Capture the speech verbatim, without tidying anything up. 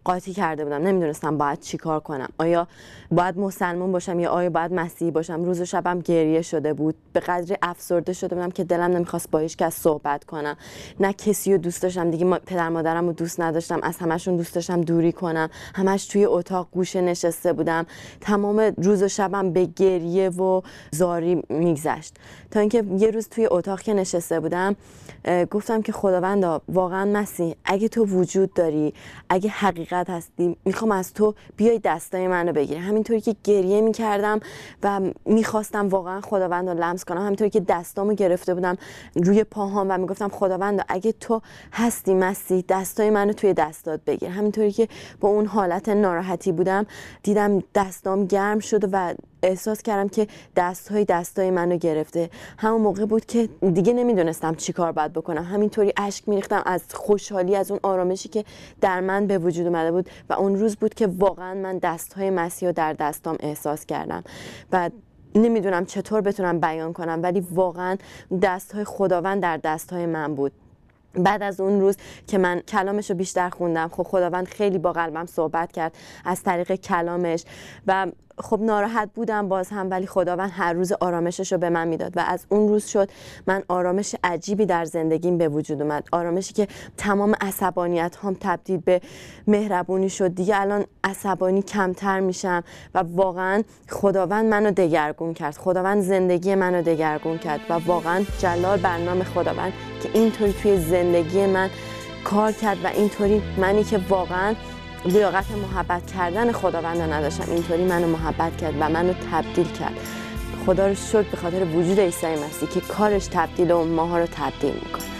قاطی کرده بودم، نمیدونستم باید چی کار کنم، آیا باید مسلمان باشم یا آیا باید مسیحی باشم. روز و شبم گریه شده بود، به قدری افسرده شده بودم که دلم نمیخواست با هیچ کس صحبت کنم، نه کسی رو دوست داشتم دیگه، ما پدر مادرم رو دوست نداشتم، از همشون دوست داشتم دوری کنم، همش توی اتاق گوشه نشسته بودم، تمام روز و شبم به گریه و زاری میگذشت. تا اینکه یه روز توی اتاق که نشسته بودم گفتم که خداوندا واقعا مسیح اگه تو وجود داری، اگه حقیقت هستی، میخوام از تو بیای دستای منو بگیری. همینطوری که گریه میکردم و میخواستم واقعا خداوند رو لمس کنم، همینطوری که دستامو گرفته بودم روی پاهام و میگفتم خداوند اگه تو هستی مسیح، دستای منو توی دستات بگیر. همینطوری که با اون حالت ناراحتی بودم دیدم دستام گرم شد و احساس کردم که دستهای دستای منو گرفته. همون موقع بود که دیگه نمیدونستم چی کار باید بکنم، همینطوری اشک میریختم از خوشحالی، از اون آرامشی که در من به وجود اومده بود و اون روز بود که واقعا من دستهای مسیح رو در دستام احساس کردم و نمیدونم چطور بتونم بیان کنم، ولی واقعا دستهای خداوند در دستهای من بود. بعد از اون روز که من کلامش رو بیشتر خوندم، خب خداوند خیلی با قلبم صحبت کرد از طریق کلامش و خب ناراحت بودم باز هم، ولی خداوند هر روز آرامشش رو به من میداد و از اون روز شد من آرامش عجیبی در زندگیم به وجود اومد، آرامشی که تمام عصبانیت هام تبدیل به مهربونی شد. دیگه الان عصبانی کمتر میشم و واقعا خداوند منو دگرگون کرد، خداوند زندگی منو دگرگون کرد و واقعا جلال بر نام خداوند که اینطوری توی زندگی من کار کرد و اینطوری منی که واقعا لیاقت محبت کردن خداوند نداشتم، اینطوری منو محبت کرد و منو تبدیل کرد. خدا رو شکر به خاطر وجود عیسی مسیح که کارش تبدیل و ماها رو تبدیل میکنه.